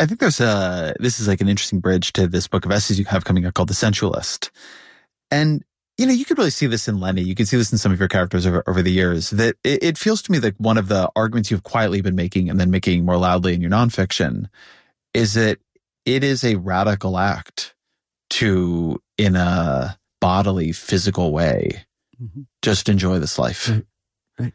I think this is like an interesting bridge to this book of essays you have coming out called The Sensualist. And, you could really see this in Lenny. You can see this in some of your characters over the years, that it feels to me like one of the arguments you've quietly been making and then making more loudly in your nonfiction is that it is a radical act to, in a bodily, physical way, just enjoy this life. Right.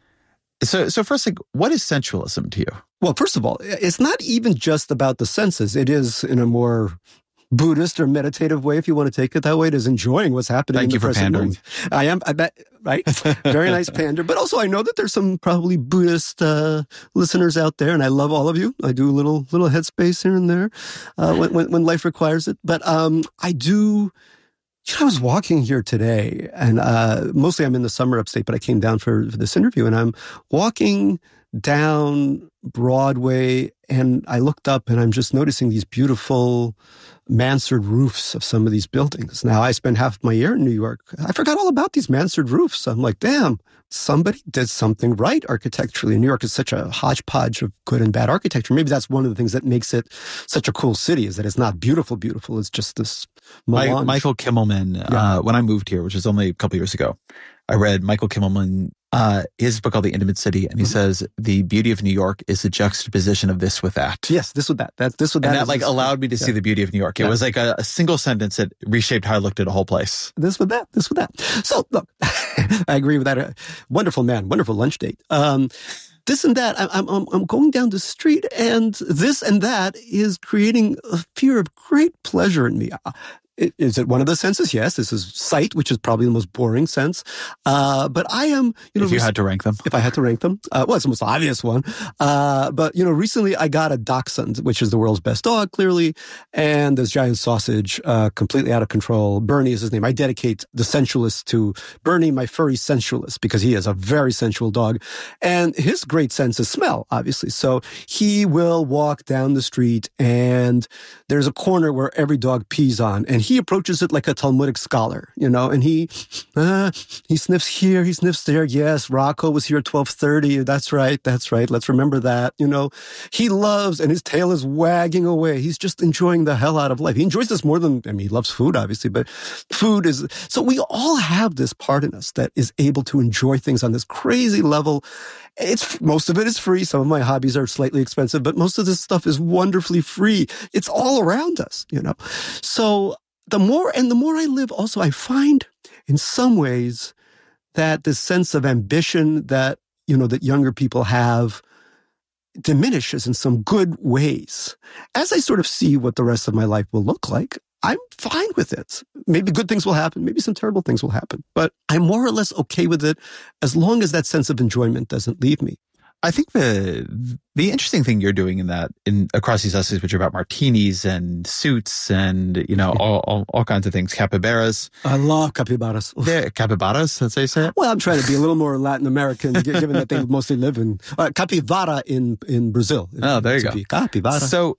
So first, like, what is sensualism to you? Well, first of all, it's not even just about the senses. It is, in a more Buddhist or meditative way, if you want to take it that way, it is enjoying what's happening in the present moment. I bet, right? Very nice pander. But also, I know that there's some probably Buddhist listeners out there, and I love all of you. I do a little headspace here and there when life requires it. But I do... I was walking here today, and mostly I'm in the summer upstate, but I came down for this interview, and I'm walking down Broadway, and I looked up, and I'm just noticing these beautiful mansard roofs of some of these buildings. Now, I spent half my year in New York. I forgot all about these mansard roofs. I'm like, damn, somebody did something right architecturally. New York is such a hodgepodge of good and bad architecture. Maybe that's one of the things that makes it such a cool city, is that it's not beautiful. It's just this melange. Michael Kimmelman, when I moved here, which was only a couple years ago, I read Michael Kimmelman, his book called The Intimate City, and he says the beauty of New York is the juxtaposition of this with that. Yes, this with that. This with that. And that like allowed me to see the beauty of New York. It was like a single sentence that reshaped how I looked at a whole place. This with that. So look, I agree with that. Wonderful man, wonderful lunch date. This and that. I'm going down the street, and this and that is creating a fear of great pleasure in me. Is it one of the senses? Yes, this is sight, which is probably the most boring sense. But I am, if you had to rank them. If I had to rank them, well, it's the most obvious one. But, recently I got a dachshund, which is the world's best dog, clearly. And this giant sausage, completely out of control. Bernie is his name. I dedicate the sensualist to Bernie, my furry sensualist, because he is a very sensual dog. And his great sense is smell, obviously. So he will walk down the street, and there's a corner where every dog pees on, and he approaches it like a Talmudic scholar, and he sniffs here, he sniffs there. Yes, Rocco was here at 12:30. That's right. Let's remember that. He loves, and his tail is wagging away. He's just enjoying the hell out of life. He enjoys this more than, he loves food, obviously, but food is, so we all have this part in us that is able to enjoy things on this crazy level. Most of it is free. Some of my hobbies are slightly expensive, but most of this stuff is wonderfully free. It's all around us, So the more I live, also, I find in some ways that this sense of ambition that, that younger people have diminishes in some good ways. As I sort of see what the rest of my life will look like, I'm fine with it. Maybe good things will happen. Maybe some terrible things will happen. But I'm more or less okay with it as long as that sense of enjoyment doesn't leave me. I think the interesting thing you're doing across these essays, which are about martinis and suits and, all kinds of things, capybaras. I love capybaras. Capybaras, that's how you say it? Well, I'm trying to be a little more Latin American, given that they mostly live in capybara in Brazil. Oh, there you go. Capybara. So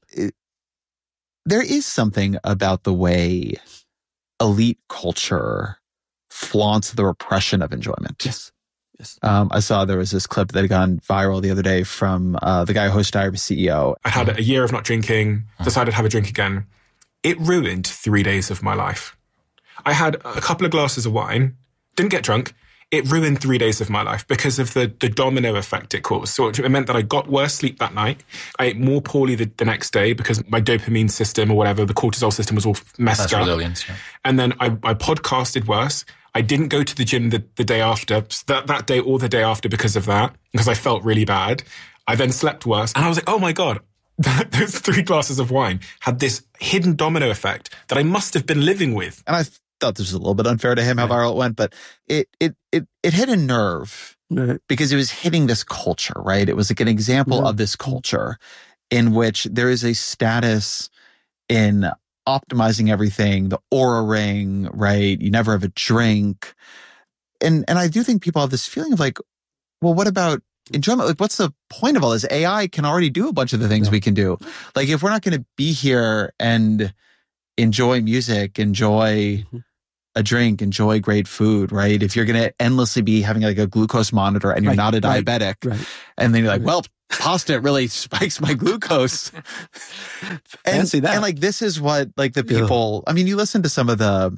there is something about the way elite culture flaunts the repression of enjoyment. Yes. I saw there was this clip that had gone viral the other day from the guy who hosted Diary of a CEO. I had a year of not drinking, decided to have a drink again. It ruined 3 days of my life. I had a couple of glasses of wine, didn't get drunk. It ruined 3 days of my life because of the domino effect it caused. So it meant that I got worse sleep that night. I ate more poorly the next day because my dopamine system or whatever, the cortisol system was all messed up. Resilience, yeah. And then I podcasted worse. I didn't go to the gym the day after, that day or the day after because of that, because I felt really bad. I then slept worse. And I was like, oh my God, those 3 glasses of wine had this hidden domino effect that I must have been living with. And I thought this was a little bit unfair to him how viral it went, but it hit a nerve because it was hitting this culture, right? It was like an example of this culture in which there is a status in optimizing everything, the Oura ring, right? You never have a drink. And I do think people have this feeling of like, well, what about enjoyment? Like, what's the point of all this? AI can already do a bunch of the things we can do. Like, if we're not going to be here and enjoy music, enjoy a drink, enjoy great food, right? If you're going to endlessly be having like a glucose monitor and you're not a diabetic, and then you're like, well, pasta really spikes my glucose. Fancy that. And like, this is what like the people, I mean, you listen to some of the,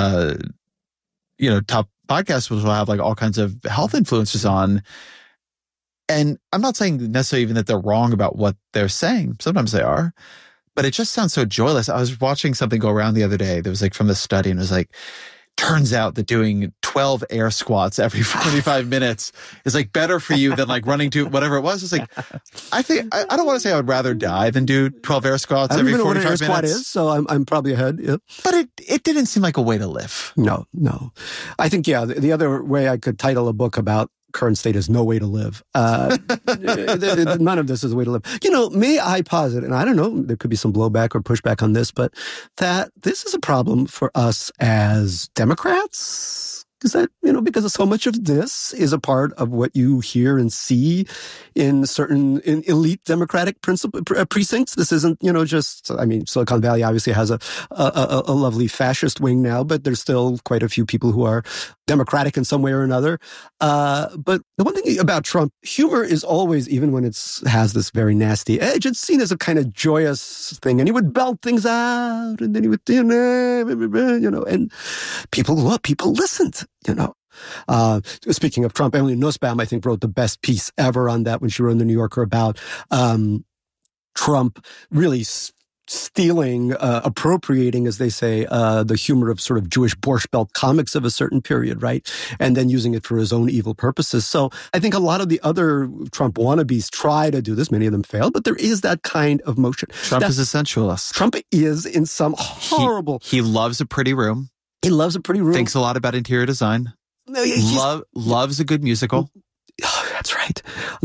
top podcasts which will have like all kinds of health influencers on. And I'm not saying necessarily even that they're wrong about what they're saying. Sometimes they are, but it just sounds so joyless. I was watching something go around the other day that was like from the study, and it was like, turns out that doing 12 air squats every 45 minutes is like better for you than like running to whatever it was. It's like, I think, I don't want to say I would rather die than do 12 air squats every 45 minutes. I don't know what an air squat is, so I'm probably ahead. Yeah. But it didn't seem like a way to live. No. I think, the other way I could title a book about current state is no way to live. None of this is a way to live. May I posit, and I don't know, there could be some blowback or pushback on this, but that this is a problem for us as Democrats. Is that, because so much of this is a part of what you hear and see in elite Democratic precincts. This isn't, Silicon Valley obviously has a lovely fascist wing now, but there's still quite a few people who are Democratic in some way or another. But the one thing about Trump, humor is always, even when it has this very nasty edge, it's seen as a kind of joyous thing. And he would belt things out, and then he would, and people listened. Speaking of Trump, Emily Nussbaum, I think, wrote the best piece ever on that when she wrote in the New Yorker about Trump really stealing, appropriating, as they say, the humor of sort of Jewish Borscht Belt comics of a certain period, right? And then using it for his own evil purposes. So I think a lot of the other Trump wannabes try to do this. Many of them fail, but there is that kind of motion. Trump is a sensualist. Trump is in some horrible... He loves a pretty room. He loves a pretty room. Thinks a lot about interior design. Loves a good musical. Oh, that's right.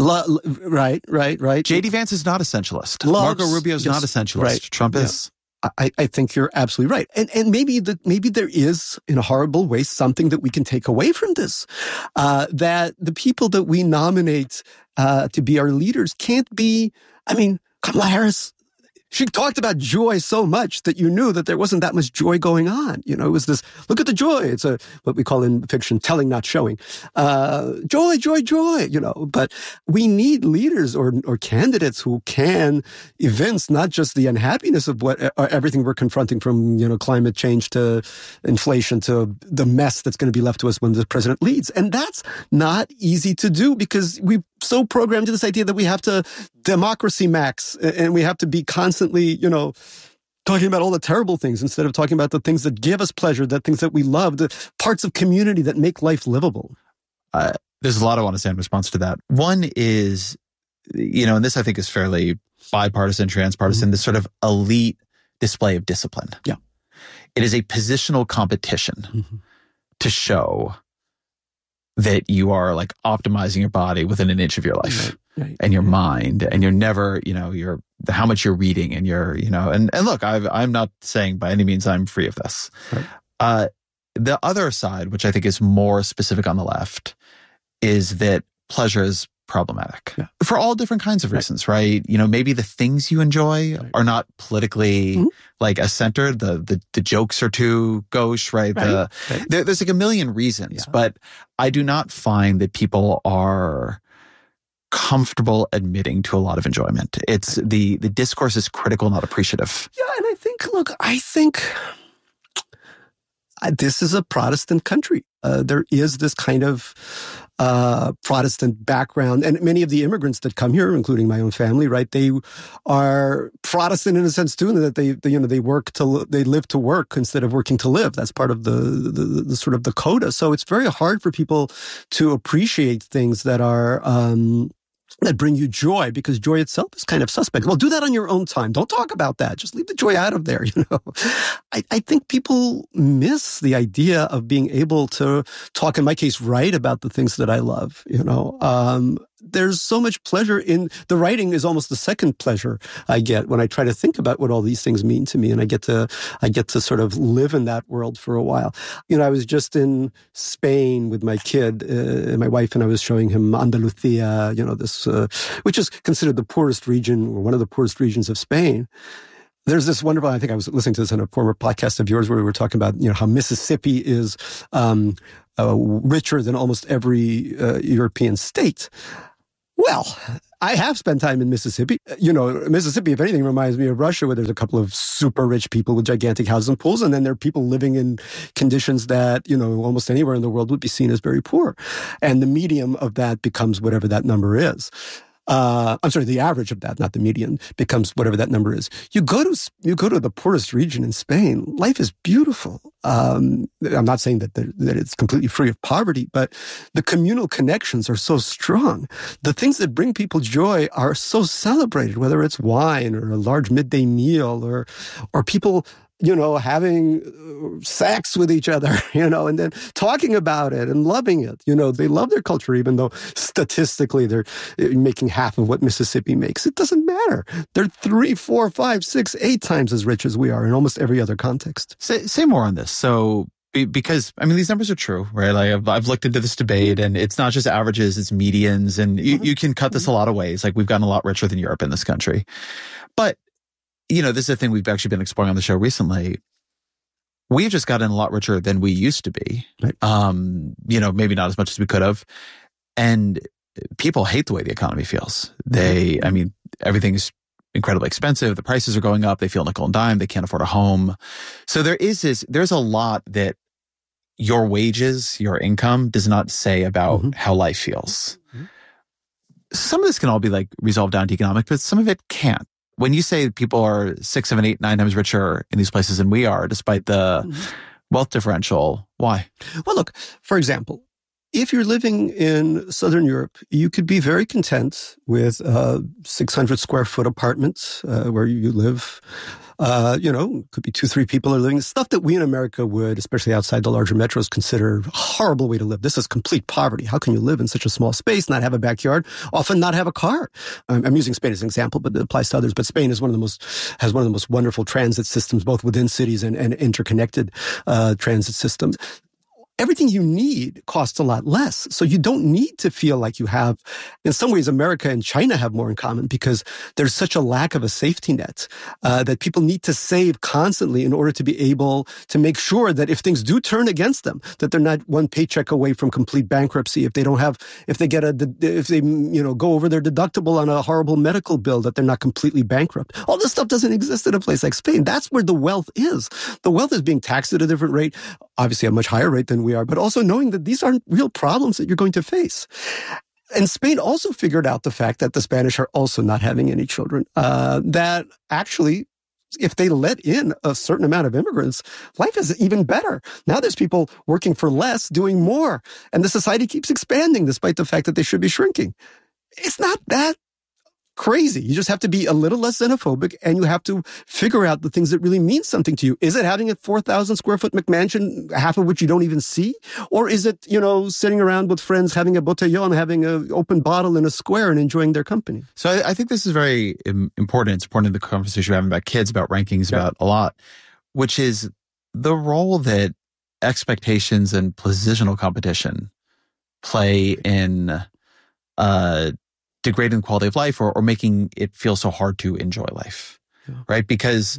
Right. J.D. Vance is not a sensualist. Marco Rubio is not a sensualist. Right. Trump is. I think you're absolutely right. And maybe there is, in a horrible way, something that we can take away from this. That the people that we nominate to be our leaders can't be, Kamala Harris, she talked about joy so much that you knew that there wasn't that much joy going on. It was this, look at the joy. It's what we call in fiction, telling, not showing. Joy, but we need leaders or candidates who can evince not just the unhappiness of everything we're confronting, from, climate change to inflation to the mess that's going to be left to us when the president leads. And that's not easy to do because we've so programmed to this idea that we have to democracy max and we have to be constantly, talking about all the terrible things instead of talking about the things that give us pleasure, the things that we love, the parts of community that make life livable. There's a lot I want to say in response to that. One is, and this I think is fairly bipartisan, transpartisan, this sort of elite display of discipline. Yeah. It is a positional competition to show that you are like optimizing your body within an inch of your life and your mind, and you're never, how much you're reading and and look, I'm not saying by any means I'm free of this. Right. The other side, which I think is more specific on the left, is that pleasure is problematic for all different kinds of reasons, right? Maybe the things you enjoy are not politically like as centered. The jokes are too gauche, right? There's like a million reasons, but I do not find that people are comfortable admitting to a lot of enjoyment. It's the discourse is critical, not appreciative. Yeah, and I think this is a Protestant country. There is this kind of Protestant background, and many of the immigrants that come here, including my own family, right? They are Protestant in a sense too, that they live to work instead of working to live. That's part of the sort of the coda. So it's very hard for people to appreciate things that are that bring you joy, because joy itself is kind of suspect. Well, do that on your own time. Don't talk about that. Just leave the joy out of there, I think people miss the idea of being able to talk, in my case, write about the things that I love, There's so much pleasure in the writing. Is almost the second pleasure I get when I try to think about what all these things mean to me, and I get to sort of live in that world for a while. I was just in Spain with my kid, my wife, and I was showing him Andalusia, this which is considered the poorest region, or one of the poorest regions of Spain. There's this wonderful, I think I was listening to this on a former podcast of yours where we were talking about, how Mississippi is richer than almost every European state. Well, I have spent time in Mississippi. Mississippi, if anything, reminds me of Russia, where there's a couple of super rich people with gigantic houses and pools, and then there are people living in conditions that, almost anywhere in the world would be seen as very poor. And the medium of that becomes whatever that number is. The average of that, not the median, becomes whatever that number is. You go to the poorest region in Spain, life is beautiful. I'm not saying that it's completely free of poverty, but the communal connections are so strong. The things that bring people joy are so celebrated, whether it's wine or a large midday meal or people having sex with each other, and then talking about it and loving it. They love their culture, even though statistically they're making half of what Mississippi makes. It doesn't matter. They're 3, 4, 5, 6, 8 times as rich as we are in almost every other context. Say more on this. So, because, these numbers are true, right? Like I've looked into this debate, and it's not just averages, it's medians, and you can cut this a lot of ways. Like, we've gotten a lot richer than Europe in this country. But this is a thing we've actually been exploring on the show recently. We've just gotten a lot richer than we used to be. Right. Maybe not as much as we could have. And people hate the way the economy feels. Everything's incredibly expensive. The prices are going up. They feel nickel and dime. They can't afford a home. So there's a lot that your wages, your income does not say about how life feels. Some of this can all be like resolved down to economics, but some of it can't. When you say people are 6, 7, 8, 9 times richer in these places than we are, despite the wealth differential, why? Well, look, for example, if you're living in Southern Europe, you could be very content with a 600 square foot apartment where you live. Could be 2, 3 people are living. Stuff that we in America would, especially outside the larger metros, consider a horrible way to live. This is complete poverty. How can you live in such a small space, not have a backyard, often not have a car? I'm using Spain as an example, but it applies to others. But Spain is has one of the most wonderful transit systems, both within cities and interconnected transit systems. Everything you need costs a lot less. So you don't need to feel like you have, in some ways, America and China have more in common because there's such a lack of a safety net that people need to save constantly in order to be able to make sure that if things do turn against them, that they're not one paycheck away from complete bankruptcy. If they go over their deductible on a horrible medical bill, that they're not completely bankrupt. All this stuff doesn't exist in a place like Spain. That's where the wealth is. The wealth is being taxed at a different rate, obviously a much higher rate than we are, but also knowing that these aren't real problems that you're going to face. And Spain also figured out the fact that the Spanish are also not having any children, that actually, if they let in a certain amount of immigrants, life is even better. Now there's people working for less, doing more, and the society keeps expanding despite the fact that they should be shrinking. It's not that crazy. You just have to be a little less xenophobic, and you have to figure out the things that really mean something to you. Is it having a 4,000 square foot McMansion, half of which you don't even see? Or is it, sitting around with friends, having a botellón, having an open bottle in a square and enjoying their company? So I think this is very important. It's important in the conversation we're having about kids, about rankings, about a lot, which is the role that expectations and positional competition play in degrading the quality of life or making it feel so hard to enjoy life, right? Because,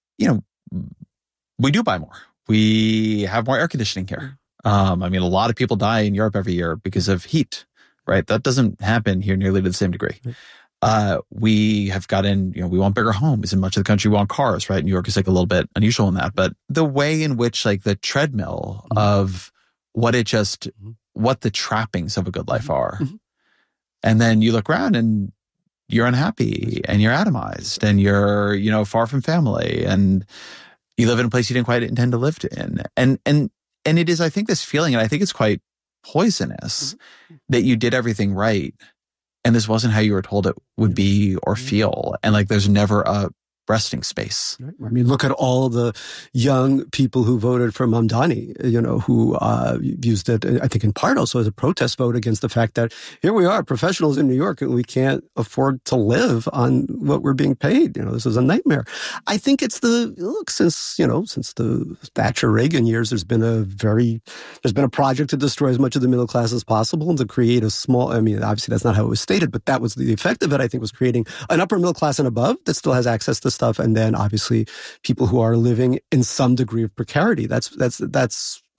we do buy more. We have more air conditioning here. A lot of people die in Europe every year because of heat, right? That doesn't happen here nearly to the same degree. We have gotten, we want bigger homes. In much of the country, we want cars, right? New York is like a little bit unusual in that. But the way in which like the treadmill of what the trappings of a good life are, and then you look around and you're unhappy and you're atomized and you're, far from family and you live in a place you didn't quite intend to live in. And it is, I think, this feeling, and I think it's quite poisonous, that you did everything right and this wasn't how you were told it would be or feel. And like, there's never a resting space. Look at all the young people who voted for Mamdani, who used it, I think in part also as a protest vote against the fact that here we are, professionals in New York, and we can't afford to live on what we're being paid. This is a nightmare. I think it's since the Thatcher Reagan years, there's been a project to destroy as much of the middle class as possible and to create a small, obviously that's not how it was stated, but that was the effect of it, I think, was creating an upper middle class and above that still has access to stuff, and then obviously people who are living in some degree of precarity. That's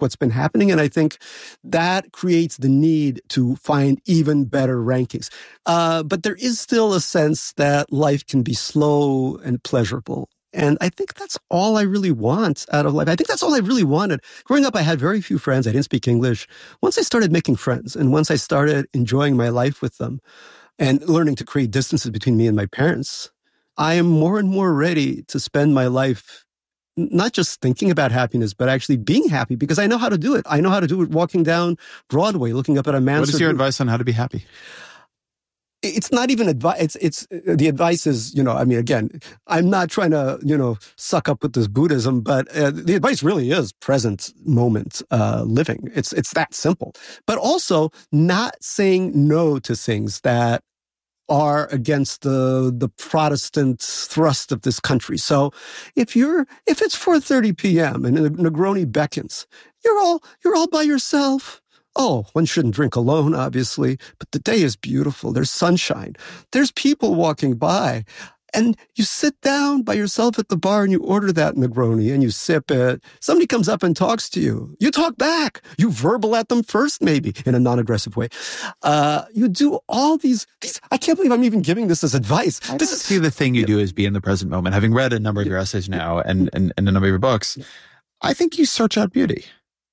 what's been happening. And I think that creates the need to find even better rankings. But there is still a sense that life can be slow and pleasurable. And I think that's all I really want out of life. I think that's all I really wanted. Growing up, I had very few friends. I didn't speak English. Once I started making friends and once I started enjoying my life with them and learning to create distances between me and my parents, I am more and more ready to spend my life not just thinking about happiness, but actually being happy because I know how to do it. I know how to do it walking down Broadway, looking up at a Mansard. What is your advice on how to be happy? It's not even advice. It's the advice is, I mean, again, I'm not trying to, suck up with this Buddhism, but the advice really is present moment living. It's that simple. But also not saying no to things that are against the Protestant thrust of this country. So if it's 4:30 p.m. and Negroni beckons, you're all by yourself. Oh, one shouldn't drink alone, obviously, but the day is beautiful. There's sunshine. There's people walking by. And you sit down by yourself at the bar and you order that Negroni and you sip it. Somebody comes up and talks to you. You talk back. You verbal at them first, maybe, in a non-aggressive way. You do all these, I can't believe I'm even giving this as advice. See, the thing you do is be in the present moment. Having read a number of your essays now and a number of your books, I think you search out beauty.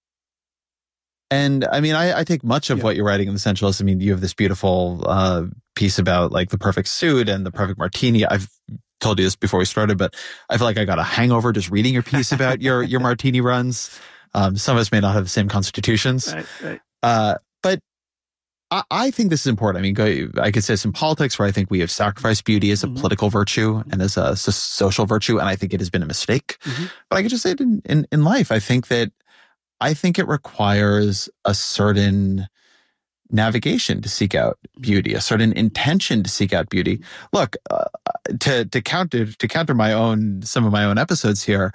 And I mean, I take much of what you're writing in The Essentialist. I mean, you have this beautiful piece about like the perfect suit and the perfect martini. I've told you this before we started, but I feel like I got a hangover just reading your piece about your martini runs. Some of us may not have the same constitutions. Right. But I think this is important. I mean, I could say this in politics where I think we have sacrificed beauty as a political virtue and as a social virtue, and I think it has been a mistake. But I could just say it in life. I think it requires a certain navigation to seek out beauty, a certain intention to seek out beauty. Look, to counter some of my own episodes here,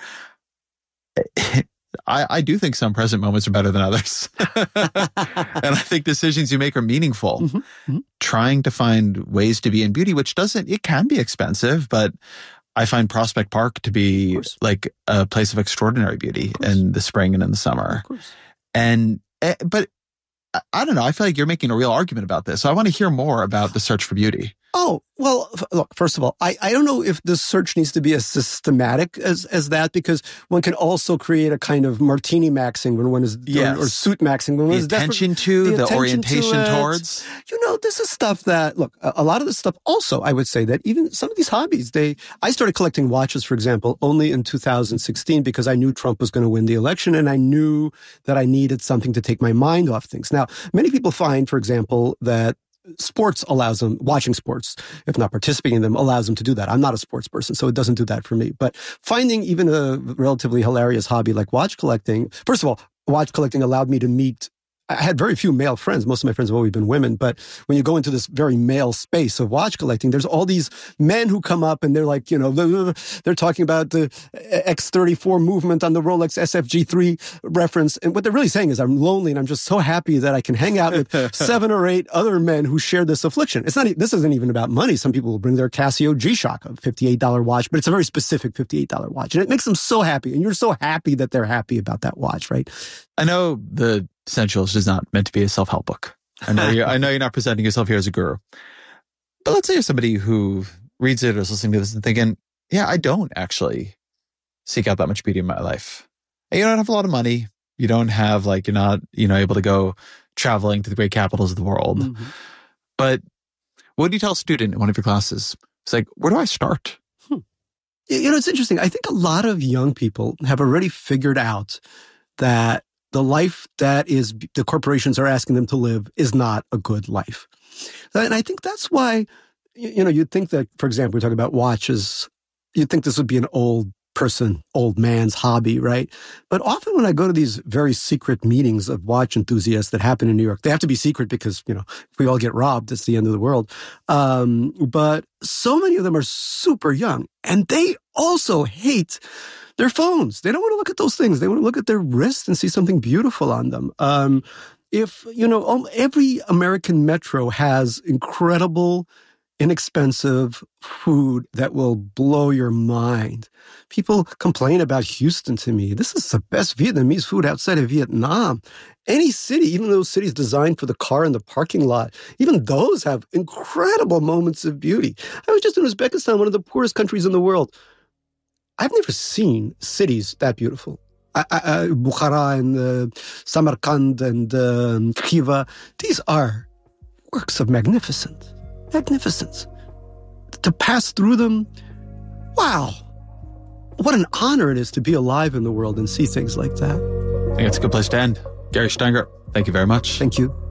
I do think some present moments are better than others. And I think decisions you make are meaningful. Trying to find ways to be in beauty, it can be expensive, but I find Prospect Park to be like a place of extraordinary beauty in the spring and in the summer. But I don't know. I feel like you're making a real argument about this. So I want to hear more about the search for beauty. Oh, well, look, first of all, I don't know if the search needs to be as systematic as that, because one can also create a kind of martini maxing when one is, or suit maxing when one is desperate. The orientation towards. This is stuff that, look, a lot of this stuff also, I would say that even some of these hobbies, I started collecting watches, for example, only in 2016 because I knew Trump was going to win the election and I knew that I needed something to take my mind off things. Now, many people find, for example, that sports allows them, watching sports, if not participating in them, allows them to do that. I'm not a sports person, so it doesn't do that for me. But finding even a relatively hilarious hobby like watch collecting, first of all, watch collecting allowed me to meet, I had very few male friends. Most of my friends have always been women. But when you go into this very male space of watch collecting, there's all these men who come up and they're like, they're talking about the X34 movement on the Rolex SFG3 reference. And what they're really saying is I'm lonely and I'm just so happy that I can hang out with 7 or 8 other men who share this affliction. This isn't even about money. Some people will bring their Casio G-Shock, a $58 watch, but it's a very specific $58 watch. And it makes them so happy. And you're so happy that they're happy about that watch, right? I know the Essentialist is not meant to be a self-help book. I know you're not presenting yourself here as a guru. But let's say you're somebody who reads it or is listening to this and thinking, yeah, I don't actually seek out that much beauty in my life. And you don't have a lot of money. You don't have you're not, able to go traveling to the great capitals of the world. But what do you tell a student in one of your classes? It's like, where do I start? It's interesting. I think a lot of young people have already figured out that the life that the corporations are asking them to live is not a good life. And I think that's why, you'd think that, for example, we talk about watches, you'd think this would be an old man's hobby, right? But often when I go to these very secret meetings of watch enthusiasts that happen in New York, they have to be secret because, if we all get robbed, it's the end of the world. But so many of them are super young and they also hate their phones. They don't want to look at those things. They want to look at their wrist and see something beautiful on them. Every American metro has incredible inexpensive food that will blow your mind. People complain about Houston to me. This is the best Vietnamese food outside of Vietnam. Any city, even those cities designed for the car in the parking lot, even those have incredible moments of beauty. I was just in Uzbekistan, one of the poorest countries in the world. I've never seen cities that beautiful. Bukhara and Samarkand and Khiva, these are works of magnificence. To pass through them, wow. What an honor it is to be alive in the world and see things like that. I think it's a good place to end. Gary Shteyngart, thank you very much. Thank you.